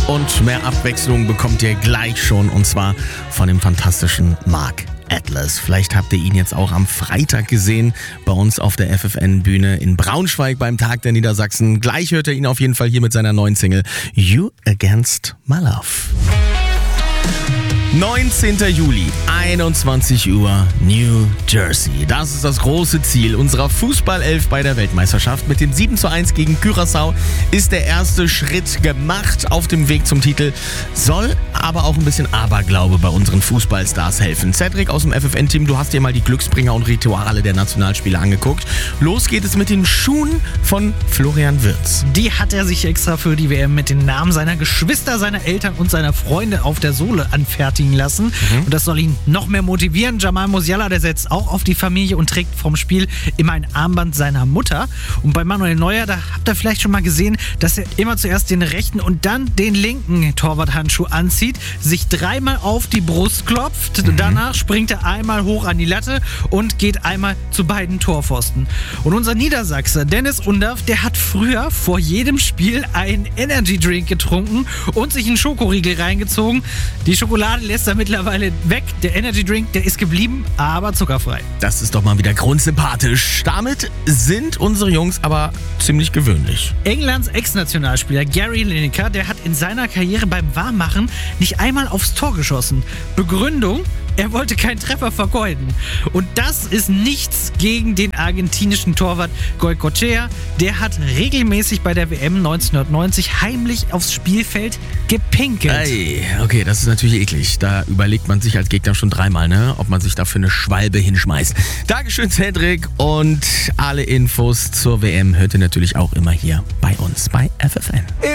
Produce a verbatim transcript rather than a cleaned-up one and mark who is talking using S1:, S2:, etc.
S1: Und mehr Abwechslung bekommt ihr gleich schon, und zwar von dem fantastischen Mark Atlas. Vielleicht habt ihr ihn jetzt auch am Freitag gesehen, bei uns auf der F F N-Bühne in Braunschweig beim Tag der Niedersachsen. Gleich hört ihr ihn auf jeden Fall hier mit seiner neuen Single You Against My Love. neunzehnten Juli, einundzwanzig Uhr, New Jersey. Das ist das große Ziel unserer Fußballelf bei der Weltmeisterschaft. Mit dem sieben zu eins gegen Curaçao ist der erste Schritt gemacht auf dem Weg zum Titel. Soll aber auch ein bisschen Aberglaube bei unseren Fußballstars helfen. Cedric aus dem F F N-Team, du hast dir mal die Glücksbringer und Rituale der Nationalspieler angeguckt. Los geht es mit den Schuhen von Florian Wirtz.
S2: Die hat er sich extra für die W M mit den Namen seiner Geschwister, seiner Eltern und seiner Freunde auf der Sohle anfertigen lassen. Mhm. Und das soll ihn noch mehr motivieren. Jamal Musiala, der setzt auch auf die Familie und trägt vom Spiel immer ein Armband seiner Mutter. Und bei Manuel Neuer, da habt ihr vielleicht schon mal gesehen, dass er immer zuerst den rechten und dann den linken Torwarthandschuh anzieht, sich dreimal auf die Brust klopft, mhm. danach springt er einmal hoch an die Latte und geht einmal zu beiden Torpfosten. Und unser Niedersachse Dennis Undaff, der hat früher vor jedem Spiel einen Energy Drink getrunken und sich einen Schokoriegel reingezogen. Die Schokolade lässt er mittlerweile weg. Der Energy Drink, der ist geblieben, aber zuckerfrei.
S1: Das ist doch mal wieder grundsympathisch. Damit sind unsere Jungs aber ziemlich gewöhnlich.
S2: Englands Ex-Nationalspieler Gary Lineker, der hat in seiner Karriere beim Warmmachen nicht einmal aufs Tor geschossen. Begründung: Er wollte keinen Treffer vergeuden. Und das ist nichts gegen den argentinischen Torwart Goycochea. Der hat regelmäßig bei der W M neunzehnhundertneunzig heimlich aufs Spielfeld gepinkelt.
S1: Ey, okay, das ist natürlich eklig. Da überlegt man sich als Gegner schon dreimal, ne, ob man sich dafür eine Schwalbe hinschmeißt. Dankeschön, Cedric. Und alle Infos zur W M hört ihr natürlich auch immer hier bei uns bei F F N.